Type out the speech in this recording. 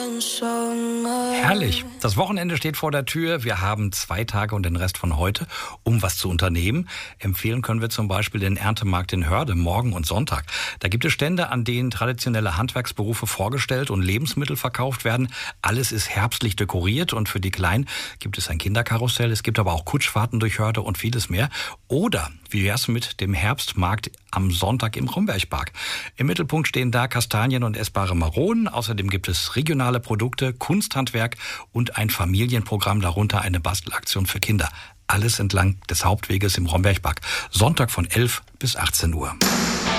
Herrlich. Das Wochenende steht vor der Tür. Wir haben 2 Tage und den Rest von heute, um was zu unternehmen. Empfehlen können wir zum Beispiel den Erntemarkt in Hörde, morgen und Sonntag. Da gibt es Stände, an denen traditionelle Handwerksberufe vorgestellt und Lebensmittel verkauft werden. Alles ist herbstlich dekoriert und für die Kleinen gibt es ein Kinderkarussell. Es gibt aber auch Kutschfahrten durch Hörde und vieles mehr. Oder wie wär's mit dem Herbstmarkt am Sonntag im Rombergpark? Im Mittelpunkt stehen da Kastanien und essbare Maronen. Außerdem gibt es regionale Produkte, Kunsthandwerk und ein Familienprogramm, darunter eine Bastelaktion für Kinder. Alles entlang des Hauptweges im Rombergpark. Sonntag von 11 bis 18 Uhr.